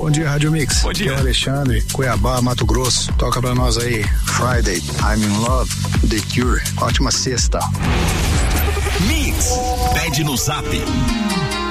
Bom dia, Rádio Mix. Bom dia. Eu, Alexandre, Cuiabá, Mato Grosso. Toca pra nós aí, Friday, I'm in Love, The Cure. Ótima sexta. Mix, pede no Zap